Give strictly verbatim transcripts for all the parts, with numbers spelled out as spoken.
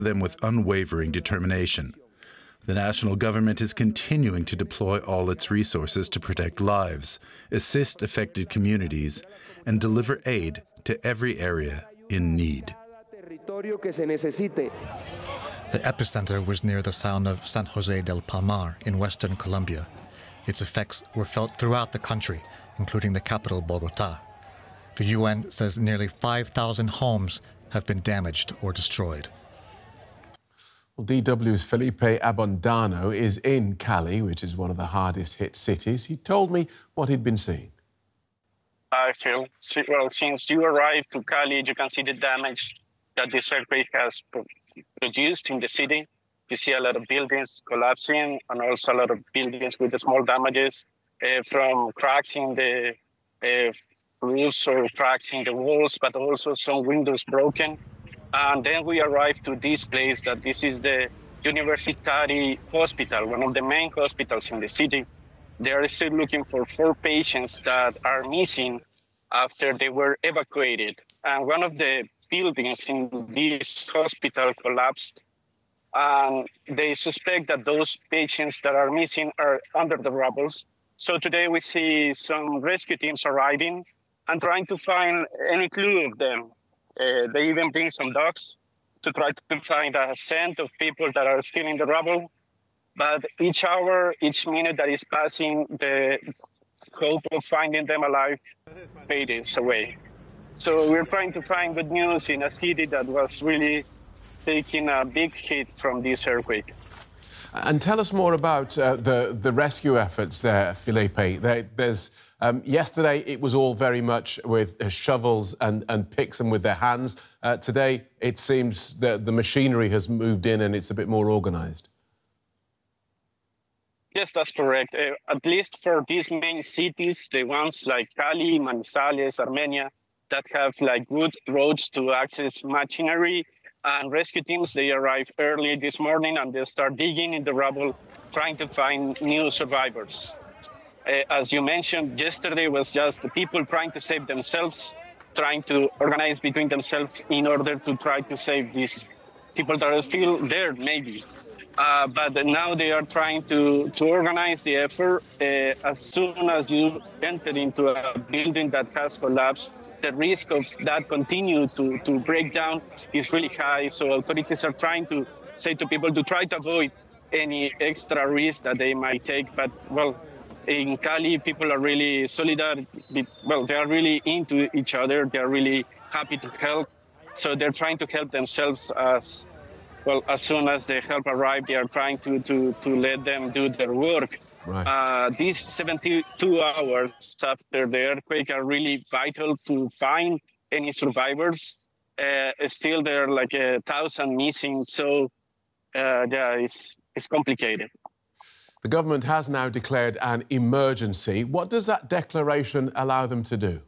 them with unwavering determination. The national government is continuing to deploy all its resources to protect lives, assist affected communities, and deliver aid to every area in need. The epicenter was near the town of San Jose del Palmar in western Colombia. Its effects were felt throughout the country, including the capital, Bogotá. The U N says nearly five thousand homes have been damaged or destroyed. Well, D W's Felipe Abondano is in Cali, which is one of the hardest hit cities. He told me what he'd been seeing. I feel, well, since you arrived to Cali, you can see the damage that this earthquake has produced in the city. You see a lot of buildings collapsing and also a lot of buildings with small damages uh, from cracks in the uh, roofs or cracks in the walls, but also some windows broken. And then we arrived to this place that this is the Universitari Hospital, one of the main hospitals in the city. They are still looking for four patients that are missing after they were evacuated. And one of the buildings in this hospital collapsed. And they suspect that those patients that are missing are under the rubble. So today we see some rescue teams arriving and trying to find any clue of them. Uh, they even bring some dogs to try to find a scent of people that are still in the rubble. But each hour, each minute that is passing, the hope of finding them alive fades away. So we're trying to find good news in a city that was really taking a big hit from this earthquake. And tell us more about uh, the, the rescue efforts there, Felipe. There, there's, um, yesterday, it was all very much with uh, shovels and, and picks and with their hands. Uh, today, it seems that the machinery has moved in and it's a bit more organised. Yes, that's correct. Uh, at least for these main cities, the ones like Cali, Manizales, Armenia, that have like good roads to access machinery, and rescue teams, they arrive early this morning and they start digging in the rubble, trying to find new survivors. Uh, as you mentioned, yesterday was just the people trying to save themselves, trying to organize between themselves in order to try to save these people that are still there, maybe. Uh, but now they are trying to, to organize the effort. Uh, as soon as you enter into a building that has collapsed, the risk of that continue to, to break down is really high. So authorities are trying to say to people to try to avoid any extra risk that they might take. But, well, in Cali, people are really solidar. Well, they are really into each other. They are really happy to help. So they're trying to help themselves as well. As soon as the help arrives, they are trying to, to, to let them do their work. Right. Uh, these seventy-two hours after the earthquake are really vital to find any survivors. Uh, still, there are like a thousand missing, so uh, yeah, it's, it's complicated. The government has now declared an emergency. What does that declaration allow them to do?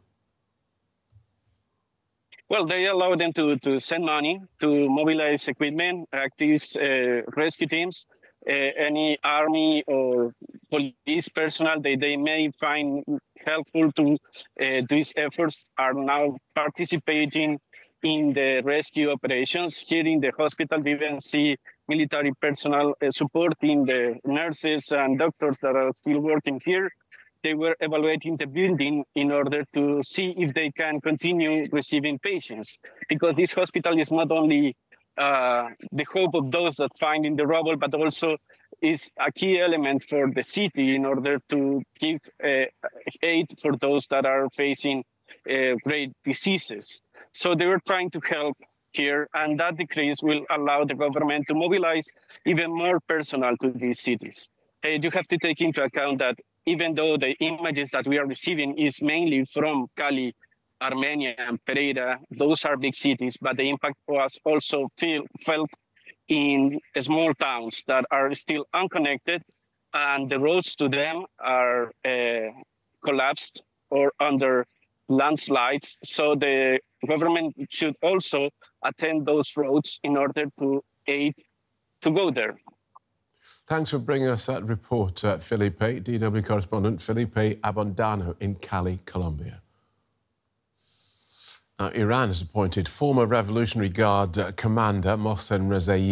Well, they allow them to, to send money, to mobilize equipment, active uh, rescue teams, uh, any army or police personnel that they may find helpful to uh, these efforts are now participating in the rescue operations. Here in the hospital, we even see military personnel uh, supporting the nurses and doctors that are still working here. They were evaluating the building in order to see if they can continue receiving patients, because this hospital is not only uh, the hope of those that find in the rubble, but also is a key element for the city in order to give uh, aid for those that are facing uh, great diseases. So they were trying to help here, and that decrease will allow the government to mobilize even more personnel to these cities. Uh, you have to take into account that even though the images that we are receiving is mainly from Cali, Armenia, and Pereira, those are big cities, but the impact was also feel, felt in small towns that are still unconnected, and the roads to them are uh, collapsed or under landslides. So the government should also attend those roads in order to aid to go there. Thanks for bringing us that report, uh, Felipe. D W correspondent Felipe Abondano in Cali, Colombia. Uh, Iran has appointed former Revolutionary Guard uh, commander Mohsen Rezaei